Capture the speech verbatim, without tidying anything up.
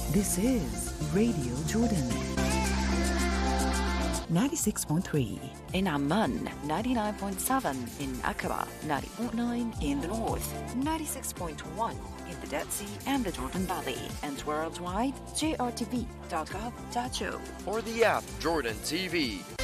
This is Radio Jordan. ninety-six point three in Amman, ninety-nine point seven in Aqaba, ninety point nine in the north, ninety-six point one in the Dead Sea and the Jordan Valley, and worldwide, J R T V dot gov dot U. For the app Jordan T V,